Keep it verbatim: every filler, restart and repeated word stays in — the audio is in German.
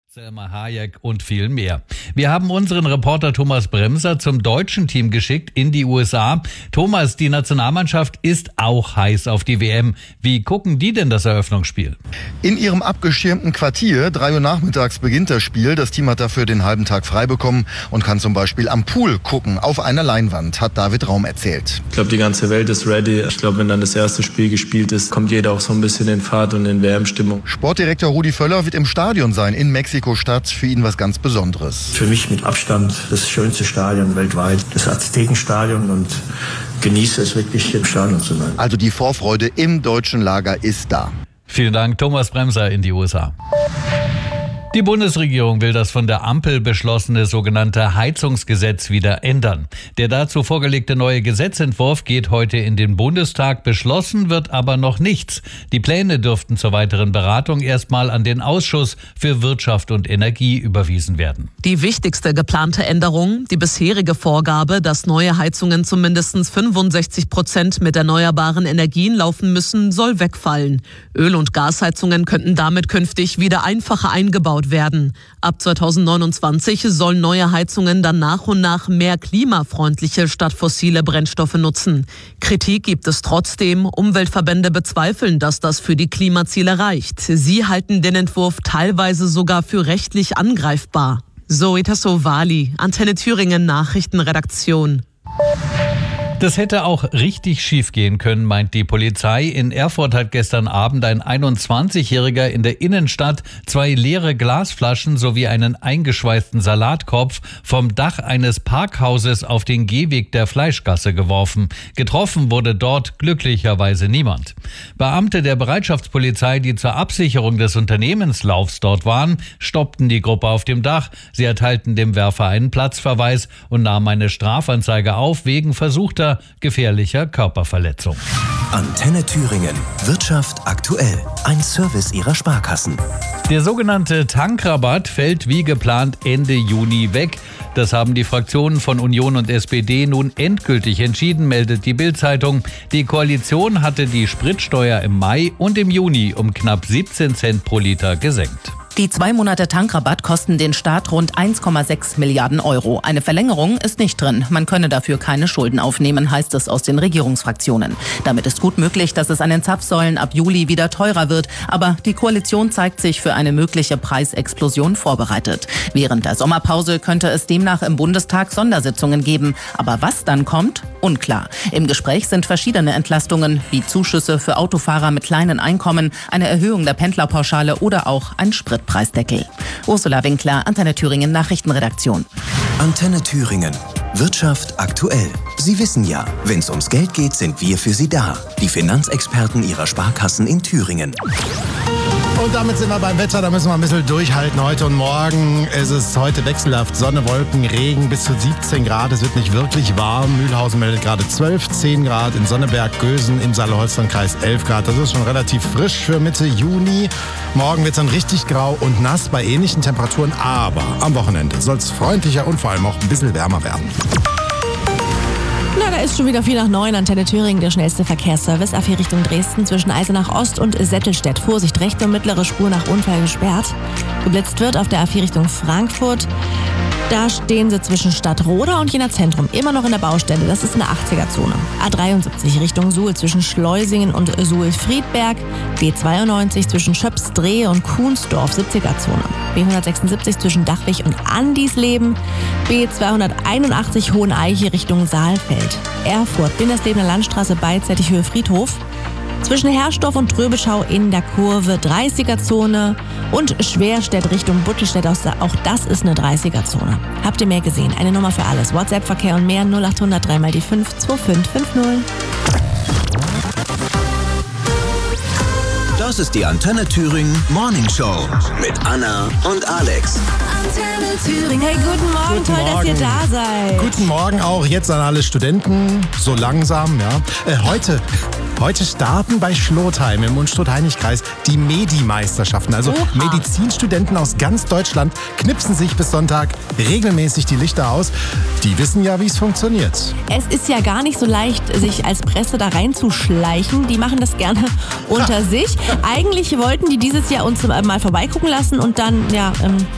Selma Hayek und viel mehr. Wir haben unseren Reporter Thomas Bremser zum deutschen Team geschickt in die U S A. Thomas, die Nationalmannschaft ist auch heiß auf die W M. Wie gucken die denn das Eröffnungsspiel? In ihrem abgeschirmten Quartier. drei Uhr nachmittags beginnt das Spiel. Das Team hat dafür den halben Tag frei bekommen und kann zum Beispiel am Pool gucken, auf einer Leinwand, hat David Raum erzählt. Ich glaube, die ganze Welt ist ready. Ich glaube, wenn dann das erste Spiel gespielt ist, kommt jeder auch so ein bisschen in Fahrt und in W M-Stimmung. Sportdirektor Rudi Völler wird im Stadion sein in Mexiko. Stadt, für ihn was ganz Besonderes. Für mich mit Abstand das schönste Stadion weltweit, das Aztekenstadion, und genieße es wirklich, im Stadion zu sein. Also die Vorfreude im deutschen Lager ist da. Vielen Dank, Thomas Bremser in die U S A. Die Bundesregierung will das von der Ampel beschlossene sogenannte Heizungsgesetz wieder ändern. Der dazu vorgelegte neue Gesetzentwurf geht heute in den Bundestag. Beschlossen wird aber noch nichts. Die Pläne dürften zur weiteren Beratung erstmal an den Ausschuss für Wirtschaft und Energie überwiesen werden. Die wichtigste geplante Änderung, die bisherige Vorgabe, dass neue Heizungen zu mindestens fünfundsechzig Prozent mit erneuerbaren Energien laufen müssen, soll wegfallen. Öl- und Gasheizungen könnten damit künftig wieder einfacher eingebaut werden. Ab zweitausendneunundzwanzig sollen neue Heizungen dann nach und nach mehr klimafreundliche statt fossile Brennstoffe nutzen. Kritik gibt es trotzdem. Umweltverbände bezweifeln, dass das für die Klimaziele reicht. Sie halten den Entwurf teilweise sogar für rechtlich angreifbar. Zoe Tassovali, Antenne Thüringen Nachrichtenredaktion. Das hätte auch richtig schief gehen können, meint die Polizei. In Erfurt hat gestern Abend ein einundzwanzigjähriger in der Innenstadt zwei leere Glasflaschen sowie einen eingeschweißten Salatkopf vom Dach eines Parkhauses auf den Gehweg der Fleischgasse geworfen. Getroffen wurde dort glücklicherweise niemand. Beamte der Bereitschaftspolizei, die zur Absicherung des Unternehmenslaufs dort waren, stoppten die Gruppe auf dem Dach. Sie erteilten dem Werfer einen Platzverweis und nahmen eine Strafanzeige auf wegen versuchter gefährlicher Körperverletzung. Antenne Thüringen. Wirtschaft aktuell. Ein Service Ihrer Sparkassen. Der sogenannte Tankrabatt fällt wie geplant Ende Juni weg. Das haben die Fraktionen von Union und S P D nun endgültig entschieden, meldet die Bild-Zeitung. Die Koalition hatte die Spritsteuer im Mai und im Juni um knapp siebzehn Cent pro Liter gesenkt. Die zwei Monate Tankrabatt kosten den Staat rund eins Komma sechs Milliarden Euro. Eine Verlängerung ist nicht drin. Man könne dafür keine Schulden aufnehmen, heißt es aus den Regierungsfraktionen. Damit ist gut möglich, dass es an den Zapfsäulen ab Juli wieder teurer wird. Aber die Koalition zeigt sich für eine mögliche Preisexplosion vorbereitet. Während der Sommerpause könnte es demnach im Bundestag Sondersitzungen geben. Aber was dann kommt? Unklar. Im Gespräch sind verschiedene Entlastungen, wie Zuschüsse für Autofahrer mit kleinen Einkommen, eine Erhöhung der Pendlerpauschale oder auch ein Spritpreisdeckel. Ursula Winkler, Antenne Thüringen Nachrichtenredaktion. Antenne Thüringen. Wirtschaft aktuell. Sie wissen ja, wenn es ums Geld geht, sind wir für Sie da. Die Finanzexperten Ihrer Sparkassen in Thüringen. Und damit sind wir beim Wetter, da müssen wir ein bisschen durchhalten heute und morgen. Es ist heute wechselhaft, Sonne, Wolken, Regen bis zu siebzehn Grad. Es wird nicht wirklich warm. Mühlhausen meldet gerade zwölf, zehn Grad. In Sonneberg, Gösen im Saale-Holstein-Kreis elf Grad. Das ist schon relativ frisch für Mitte Juni. Morgen wird es dann richtig grau und nass bei ähnlichen Temperaturen. Aber am Wochenende soll es freundlicher und vor allem auch ein bisschen wärmer werden. Na, da ist schon wieder viel nach neun. Antenne Thüringen, der schnellste Verkehrsservice. A vier Richtung Dresden zwischen Eisenach Ost und Settelstedt. Vorsicht, rechte und mittlere Spur nach Unfall gesperrt. Geblitzt wird auf der A vier Richtung Frankfurt. Da stehen sie zwischen Stadtroda und Jena Zentrum. Immer noch in der Baustelle. Das ist eine achtziger-Zone. A dreiundsiebzig Richtung Suhl zwischen Schleusingen und Suhl-Friedberg. B zweiundneunzig zwischen Schöpsdrehe und Kuhnsdorf, siebziger-Zone. B hundertsechsundsiebzig zwischen Dachwig und Andisleben. B zweihunderteinundachtzig Hoheneiche Richtung Saalfeld. Erfurt, Binderslebener Landstraße beidseitig Höhe Friedhof. Zwischen Herrsdorf und Tröbeschau in der Kurve dreißiger-Zone und Schwerstedt Richtung Buttelstedt, auch das ist eine dreißiger-Zone. Habt ihr mehr gesehen? Eine Nummer für alles. WhatsApp-Verkehr und mehr null acht hundert drei mal die fünf zwei fünf fünf null. Das ist die Antenne Thüringen Morning Show mit Anna und Alex. Antenne Thüringen. Hey, guten Morgen, Guten toll, Morgen. dass ihr da seid. Guten Morgen auch jetzt an alle Studenten, so langsam, ja. Äh, heute, heute starten bei Schlotheim im Mundstutt-Heinrich-Kreis die Medi-Meisterschaften. Also Oha. Medizinstudenten aus ganz Deutschland knipsen sich bis Sonntag regelmäßig die Lichter aus. Die wissen ja, wie es funktioniert. Es ist ja gar nicht so leicht, sich als Presse da reinzuschleichen. Die machen das gerne unter sich. Eigentlich wollten die dieses Jahr uns mal vorbeigucken lassen und dann ja ähm,